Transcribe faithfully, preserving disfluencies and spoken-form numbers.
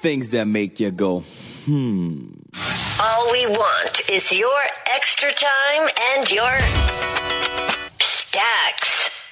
things that make you go, hmm. All we want is your extra time and your stack